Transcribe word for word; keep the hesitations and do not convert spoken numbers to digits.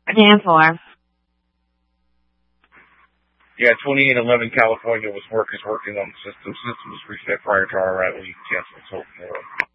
ten four. Yeah, twenty-eight eleven California was workers working on the system. System was reset prior to our arrival. We canceled.